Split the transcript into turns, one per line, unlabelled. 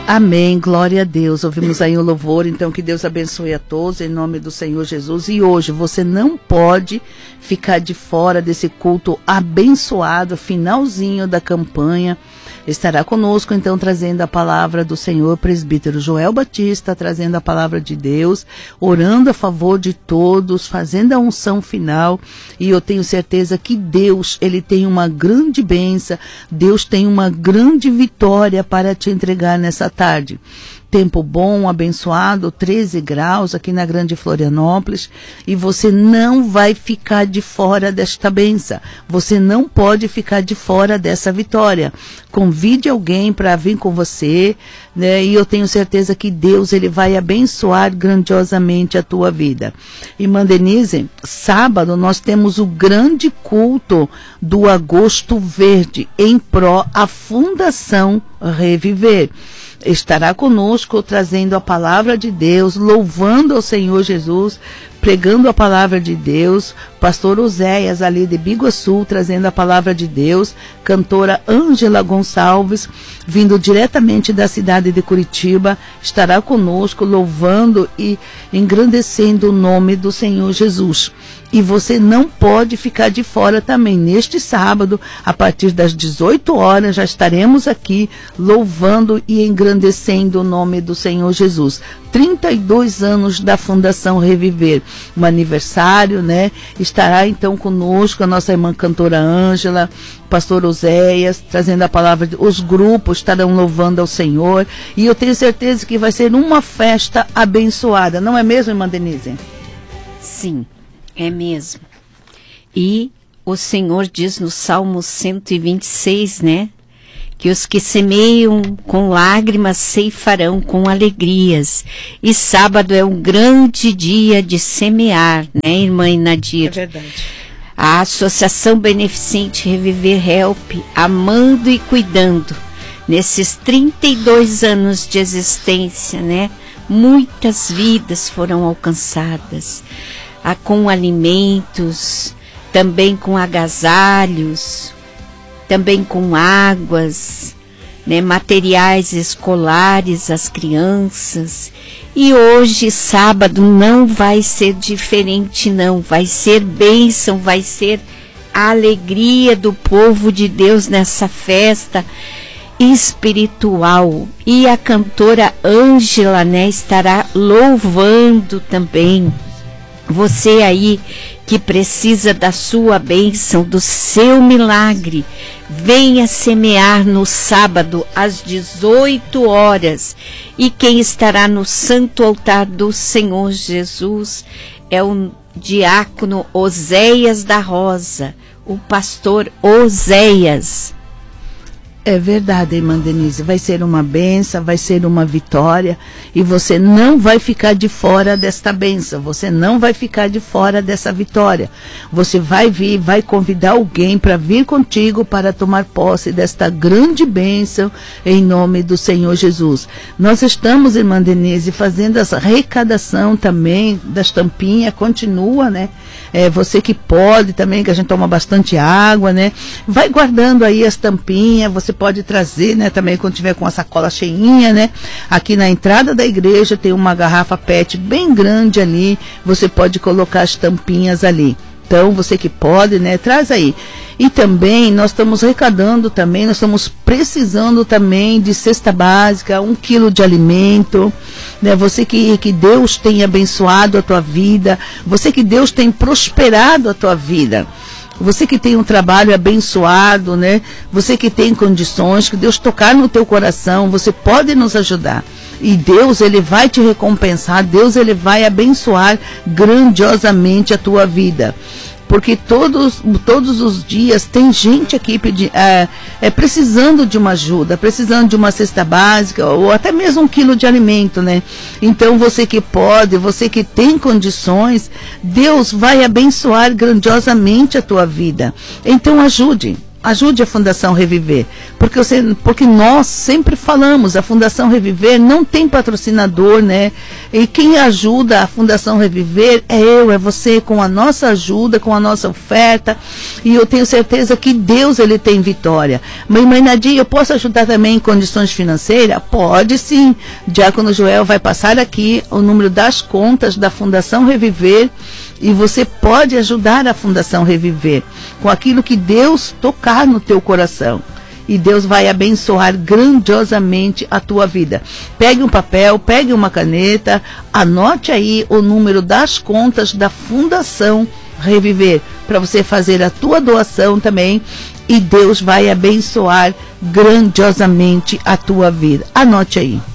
Amém, glória a Deus. Ouvimos aí o louvor, então que Deus abençoe a todos em nome do Senhor Jesus. E hoje você não pode ficar de fora desse culto abençoado, finalzinho da campanha. Estará conosco então trazendo a palavra do Senhor, presbítero Joel Batista, trazendo a palavra de Deus, orando a favor de todos, fazendo a unção final. E eu tenho certeza que Deus, Ele tem uma grande bênção, Deus tem uma grande vitória para te entregar nessa tarde. Tempo bom, abençoado, 13 graus aqui na Grande Florianópolis, e você não vai ficar de fora desta bênção. Você não pode ficar de fora dessa vitória. Convide alguém para vir com você, né? E eu tenho certeza que Deus, Ele vai abençoar grandiosamente a tua vida. Irmã Denise, sábado nós temos o grande culto do Agosto Verde em pró à Fundação Reviver. Estará conosco trazendo a palavra de Deus, louvando ao Senhor Jesus, pregando a palavra de Deus, pastor Oséias ali de Biguaçu, trazendo a palavra de Deus, cantora Ângela Gonçalves, vindo diretamente da cidade de Curitiba, estará conosco louvando e engrandecendo o nome do Senhor Jesus. E você não pode ficar de fora também. Neste sábado, a partir das 18 horas, já estaremos aqui louvando e engrandecendo o nome do Senhor Jesus. 32 anos da Fundação Reviver. Um aniversário, né? Estará então conosco a nossa irmã cantora Ângela, pastor Oséias, trazendo a palavra. Os grupos estarão louvando ao Senhor. E eu tenho certeza que vai ser uma festa abençoada. Não é mesmo, irmã Denise?
Sim. É mesmo. E o Senhor diz no Salmo 126, né? Que os que semeiam com lágrimas ceifarão com alegrias. E sábado é um grande dia de semear, né, irmã Inadir?
É verdade.
A Associação Beneficente Reviver Help, amando e cuidando, nesses 32 anos de existência, né? Muitas vidas foram alcançadas. Com alimentos, também com agasalhos, também com águas, né, materiais escolares às crianças. E hoje, sábado, não vai ser diferente, não. Vai ser bênção, vai ser a alegria do povo de Deus nessa festa espiritual. E a cantora Ângela, né, estará louvando também. Você aí que precisa da sua bênção, do seu milagre, venha semear no sábado às 18 horas. E quem estará no santo altar do Senhor Jesus é o diácono Oséias da Rosa, o pastor Oséias.
É verdade, irmã Denise, vai ser uma bênção, vai ser uma vitória, e você não vai ficar de fora desta bênção, você não vai ficar de fora dessa vitória. Você vai vir, vai convidar alguém para vir contigo para tomar posse desta grande bênção em nome do Senhor Jesus. Nós estamos, irmã Denise, fazendo essa arrecadação também das tampinhas, continua, né? Você que pode também, que a gente toma bastante água, né? Vai guardando aí as tampinhas, você pode trazer, né, também quando tiver com a sacola cheinha, né? Aqui na entrada da igreja tem uma garrafa PET bem grande ali, você pode colocar as tampinhas ali. Então, você que pode, né, traz aí. E também, nós estamos arrecadando também, nós estamos precisando também de cesta básica, 1 quilo de alimento, né? Você que Deus tem abençoado a tua vida, você que Deus tem prosperado a tua vida. Você que tem um trabalho abençoado, né? Você que tem condições, que Deus tocar no teu coração, você pode nos ajudar. E Deus, Ele vai te recompensar, Deus, Ele vai abençoar grandiosamente a tua vida. Porque todos os dias tem gente aqui precisando de uma ajuda, precisando de uma cesta básica, ou até mesmo 1 quilo de alimento, né? Então você que pode, você que tem condições, Deus vai abençoar grandiosamente a tua vida. Então ajude. ajude a Fundação Reviver, porque nós sempre falamos, a Fundação Reviver não tem patrocinador, né? E quem ajuda a Fundação Reviver é você, com a nossa ajuda, com a nossa oferta, e eu tenho certeza que Deus, ele tem vitória. Mãe Nadia, eu posso ajudar também em condições financeiras? Pode sim. Diácono Joel vai passar aqui o número das contas da Fundação Reviver, e você pode ajudar a Fundação Reviver com aquilo que Deus tocar no teu coração. E Deus vai abençoar grandiosamente a tua vida. Pegue um papel, pegue uma caneta, anote aí o número das contas da Fundação Reviver, para você fazer a tua doação também, e Deus vai abençoar grandiosamente a tua vida. Anote aí.